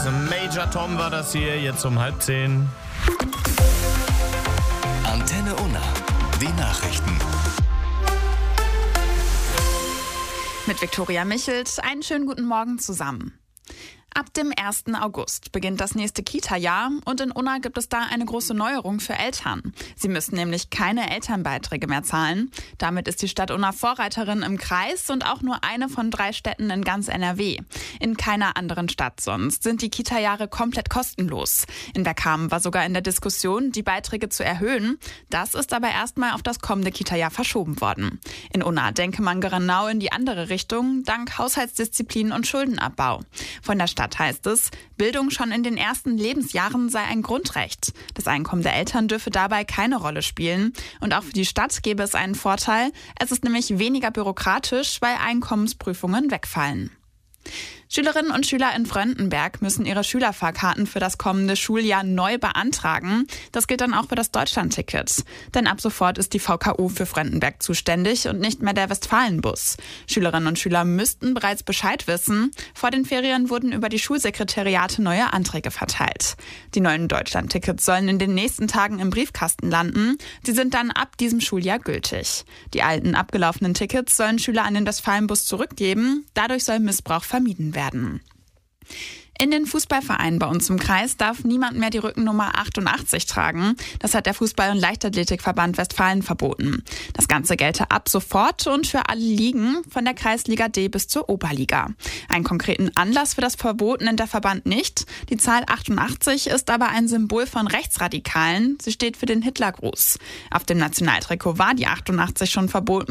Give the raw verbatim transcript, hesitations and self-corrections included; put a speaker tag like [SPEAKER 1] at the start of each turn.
[SPEAKER 1] Major Tom war das hier, jetzt um halb zehn.
[SPEAKER 2] Antenne Unna, die Nachrichten.
[SPEAKER 3] Mit Viktoria Michelt, einen schönen guten Morgen zusammen. Ab dem ersten August beginnt das nächste Kita-Jahr und in Unna gibt es da eine große Neuerung für Eltern. Sie müssen nämlich keine Elternbeiträge mehr zahlen. Damit ist die Stadt Unna Vorreiterin im Kreis und auch nur eine von drei Städten in ganz N R W. In keiner anderen Stadt sonst sind die Kita-Jahre komplett kostenlos. In Bergkamen war sogar in der Diskussion, die Beiträge zu erhöhen. Das ist aber erstmal auf das kommende Kita-Jahr verschoben worden. In Unna denke man genau in die andere Richtung, dank Haushaltsdisziplin und Schuldenabbau. Von der Stadt heißt es, Bildung schon in den ersten Lebensjahren sei ein Grundrecht. Das Einkommen der Eltern dürfe dabei keine Rolle spielen. Und auch für die Stadt gäbe es einen Vorteil. Es ist nämlich weniger bürokratisch, weil Einkommensprüfungen wegfallen. Schülerinnen und Schüler in Fröndenberg müssen ihre Schülerfahrkarten für das kommende Schuljahr neu beantragen. Das gilt dann auch für das Deutschlandticket. Denn ab sofort ist die V K U für Fröndenberg zuständig und nicht mehr der Westfalenbus. Schülerinnen und Schüler müssten bereits Bescheid wissen. Vor den Ferien wurden über die Schulsekretariate neue Anträge verteilt. Die neuen Deutschlandtickets sollen in den nächsten Tagen im Briefkasten landen. Sie sind dann ab diesem Schuljahr gültig. Die alten abgelaufenen Tickets sollen Schüler an den Westfalenbus zurückgeben. Dadurch soll Missbrauch vermieden werden. werden. In den Fußballvereinen bei uns im Kreis darf niemand mehr die Rückennummer achtundachtzig tragen. Das hat der Fußball- und Leichtathletikverband Westfalen verboten. Das Ganze gelte ab sofort und für alle Ligen, von der Kreisliga D bis zur Oberliga. Einen konkreten Anlass für das Verbot nennt der Verband nicht. Die Zahl achtundachtzig ist aber ein Symbol von Rechtsradikalen. Sie steht für den Hitlergruß. Auf dem Nationaltrikot war die achtundachtzig schon verboten.